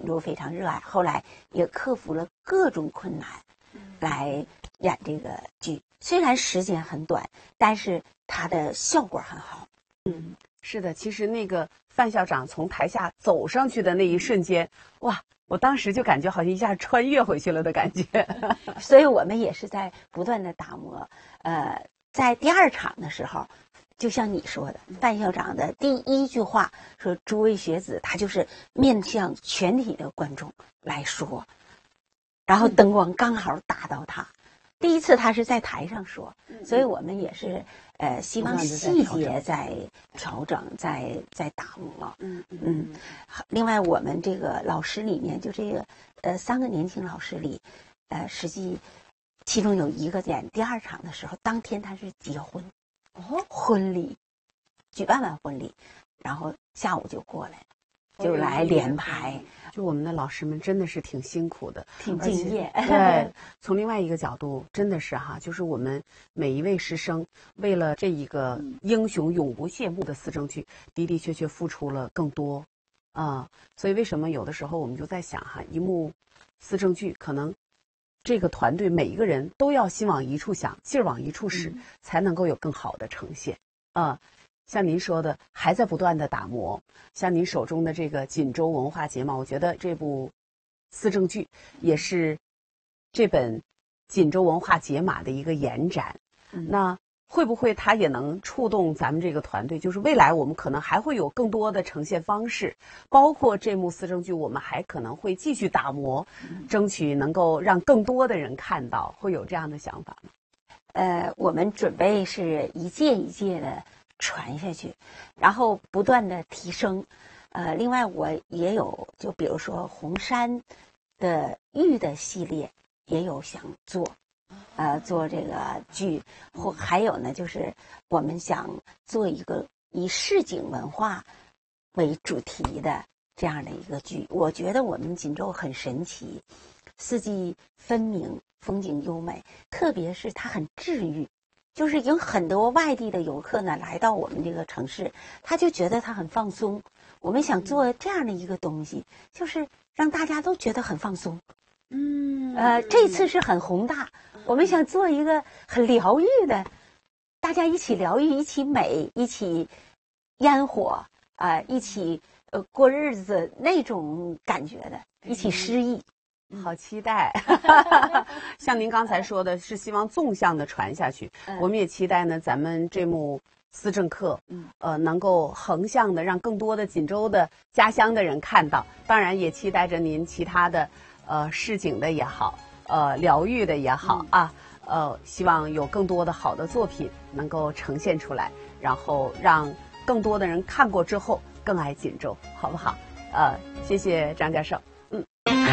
州非常热爱，后来也克服了各种困难，来演这个剧。虽然时间很短，但是它的效果很好。 是的，其实那个范校长从台下走上去的那一瞬间，哇！我当时就感觉好像一下穿越回去了的感觉。 所以我们也是在不断的打磨。在第2场的时候，就像你说的，范校长的第1句话说：“诸位学子，他就是面向全体的观众来说。”然后灯光刚好打到他。第一次他是在台上说，所以我们也是希望细节在调整，在打磨。另外我们这个老师里面，就这个3个年轻老师里，实际其中有一个点，第2场的时候，当天他是结婚，婚礼举办完婚礼，然后下午就过来了，就来连排。 就我们的老师们真的是挺辛苦的， 挺敬业。 对，从另外一个角度，真的是哈，就是我们每一位师生为了这一个英雄永不谢幕的思政剧，的的确确付出了更多啊。所以为什么有的时候我们就在想哈，一幕思政剧可能这个团队每一个人都要心往一处想，劲儿往一处使，才能够有更好的呈现啊。像您说的，还在不断的打磨。像您手中的这个锦州文化节嘛，我觉得这部思政剧也是这本锦州文化解码的一个延展。那会不会它也能触动咱们这个团队？就是未来我们可能还会有更多的呈现方式，包括这幕思政剧，我们还可能会继续打磨，争取能够让更多的人看到，会有这样的想法吗？ 我们准备是一届一届的传下去，然后不断的提升。另外我也有，就比如说红山的玉的系列也有想做，做这个剧，或还有呢，就是我们想做一个以市井文化为主题的这样的一个剧。我觉得我们锦州很神奇，四季分明，风景优美，特别是它很治愈。就是有很多外地的游客呢来到我们这个城市，他就觉得他很放松。我们想做这样的一个东西，就是让大家都觉得很放松。这次是很宏大，我们想做一个很疗愈的，大家一起疗愈，一起美，一起烟火一起过日子那种感觉的，一起诗意。 好期待。像您刚才说的是希望纵向的传下去，我们也期待呢咱们这幕思政课能够横向的让更多的锦州的家乡的人看到，当然也期待着您其他的市井的也好，疗愈的也好希望有更多的好的作品能够呈现出来，然后让更多的人看过之后更爱锦州，好不好？谢谢张教授。